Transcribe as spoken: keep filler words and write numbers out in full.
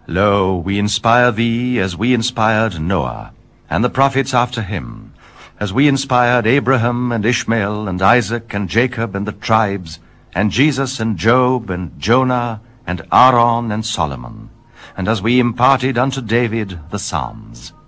Lo, we inspire thee as we inspired Noah, and the prophets after him, as we inspired Abraham and Ishmael and Isaac and Jacob and the tribes, and Jesus and Job and Jonah and Aaron and Solomon, and as we imparted unto David the Psalms.